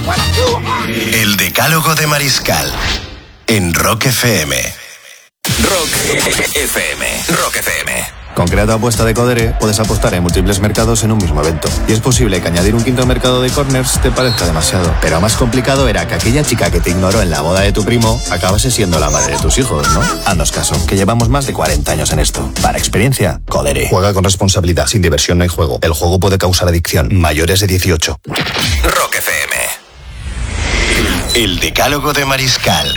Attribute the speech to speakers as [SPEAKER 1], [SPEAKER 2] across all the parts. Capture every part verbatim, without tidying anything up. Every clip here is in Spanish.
[SPEAKER 1] El Decálogo de Mariscal en Rock F M.
[SPEAKER 2] Rock F M. Rock F M.
[SPEAKER 3] Con Creato Apuesta de Codere puedes apostar en múltiples mercados en un mismo evento. Y es posible que añadir un quinto mercado de corners te parezca demasiado. Pero más complicado era que aquella chica que te ignoró en la boda de tu primo acabase siendo la madre de tus hijos, ¿no? Haznos caso, que llevamos más de cuarenta años en esto. Para experiencia, Codere. Juega con responsabilidad. Sin diversión no hay juego. El juego puede causar adicción. Mayores de dieciocho.
[SPEAKER 2] Rock F M.
[SPEAKER 1] El Decálogo de Mariscal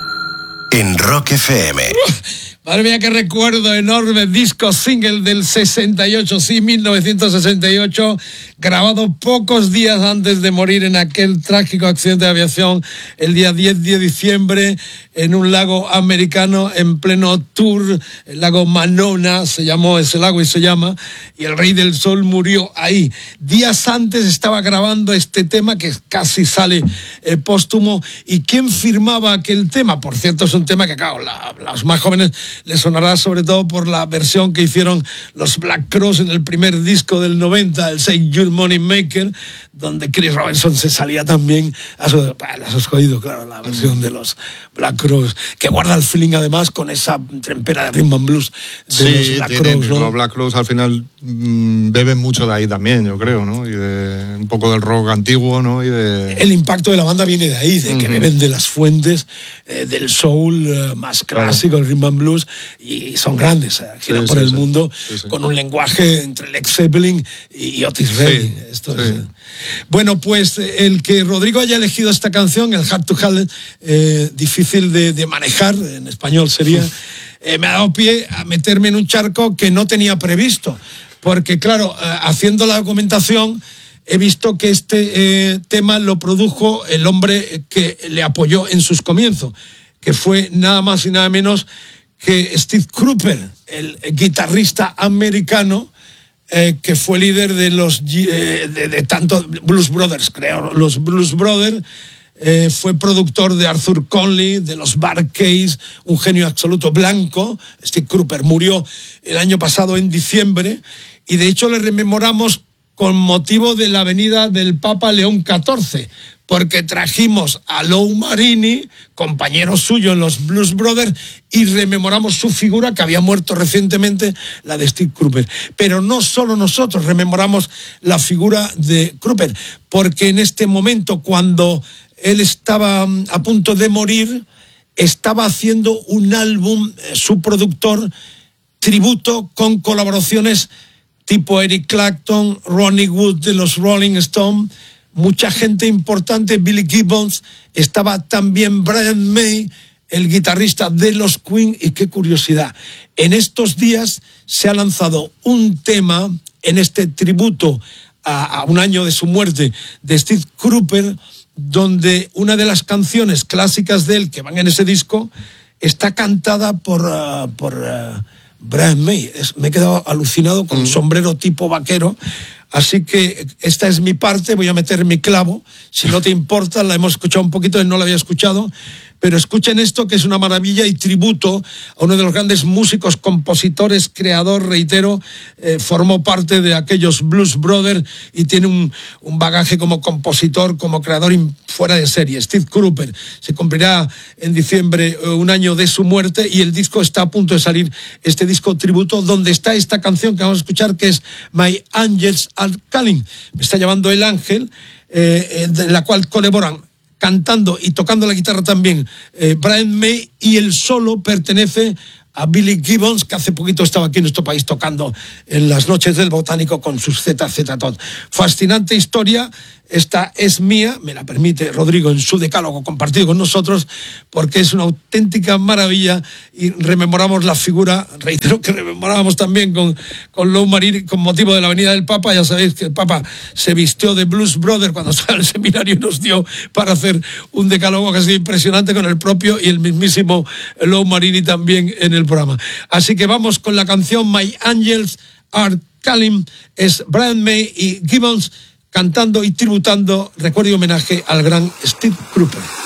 [SPEAKER 1] en Rock F M.
[SPEAKER 4] Madre mía, qué recuerdo, enorme disco single del sesenta y ocho, sí, mil novecientos sesenta y ocho, grabado pocos días antes de morir en aquel trágico accidente de aviación el día diez de diciembre en un lago americano en pleno tour, el lago Manona, se llamó ese lago y se llama, y el Rey del Sol murió ahí. Días antes estaba grabando este tema que casi sale eh, póstumo. ¿Y quién firmaba aquel tema? Por cierto, es un tema que, claro, la, los más jóvenes les sonará sobre todo por la versión que hicieron los Black Crowes en el primer disco del noventa, el Say Your Money Maker, donde Chris Robinson se salía también. Has, has oído, claro, la versión de los Black Crowes, que guarda el feeling además con esa trempera de rhythm and blues de
[SPEAKER 5] sí,
[SPEAKER 4] los Black
[SPEAKER 5] tienen,
[SPEAKER 4] Crowes, ¿no?
[SPEAKER 5] Los Black Crowes al final mmm, beben mucho de ahí también, yo creo, ¿no? Y de un poco del rock antiguo, ¿no? Y de...
[SPEAKER 4] El impacto de la banda viene de ahí, de uh-huh. que beben de las fuentes eh, del soul eh, más clásico, claro. El rhythm and blues, y son grandes, eh, giran sí, por sí, el sí. mundo sí, sí. con un lenguaje entre Led Zeppelin y Otis Redding. Sí, Esto sí. es, eh. Bueno, pues el que Rodrigo haya elegido esta canción, el Hard to Handle, eh, difícil de, de manejar, en español sería, eh, me ha dado pie a meterme en un charco que no tenía previsto, porque claro, eh, haciendo la documentación he visto que este eh, tema lo produjo el hombre que le apoyó en sus comienzos, que fue nada más y nada menos que Steve Cropper, el guitarrista americano eh, que fue líder de los eh, de, de tanto Blues Brothers, creo, los Blues Brothers, eh, fue productor de Arthur Conley, de los Bar Case, un genio absoluto blanco. Steve Cropper murió el año pasado en diciembre y de hecho le rememoramos con motivo de la venida del Papa León catorce, porque trajimos a Lou Marini, compañero suyo en los Blues Brothers, y rememoramos su figura, que había muerto recientemente, la de Steve Cropper. Pero no solo nosotros rememoramos la figura de Cropper, porque en este momento, cuando él estaba a punto de morir, estaba haciendo un álbum, eh, su productor, tributo, con colaboraciones tipo Eric Clapton, Ronnie Wood de los Rolling Stones, mucha gente importante, Billy Gibbons, estaba también Brian May, el guitarrista de los Queen, y qué curiosidad, en estos días se ha lanzado un tema en este tributo a, a un año de su muerte de Steve Cropper, donde una de las canciones clásicas de él que van en ese disco está cantada por... Uh, por uh, Brian May. Es, me he quedado alucinado con un sombrero tipo vaquero. Así que esta es mi parte, voy a meter mi clavo. Si no te importa, la hemos escuchado un poquito, no la había escuchado. Pero escuchen esto, que es una maravilla y tributo a uno de los grandes músicos, compositores, creador, reitero, eh, formó parte de aquellos Blues Brothers y tiene un, un bagaje como compositor, como creador fuera de serie. Steve Cropper se cumplirá en diciembre eh, un año de su muerte y el disco está a punto de salir, este disco tributo, donde está esta canción que vamos a escuchar, que es My Angels Are Calling. Me está llamando el ángel, eh, de la cual colaboran cantando y tocando la guitarra también eh, Brian May, y el solo pertenece a Billy Gibbons, que hace poquito estaba aquí en nuestro país tocando en las noches del Botánico con sus Z Z Tot. Fascinante historia, esta es mía, me la permite Rodrigo en su decálogo compartido con nosotros, porque es una auténtica maravilla y rememoramos la figura, reitero que rememorábamos también con, con Lou Marini con motivo de la venida del Papa. Ya sabéis que el Papa se vistió de Blues Brother cuando estaba en el seminario y nos dio para hacer un decálogo que ha sido impresionante con el propio y el mismísimo Lou Marini también en el programa. Así que vamos con la canción My Angels Are Calling, es Brian May y Gibbons cantando y tributando, recuerdo y homenaje al gran Steve Cropper.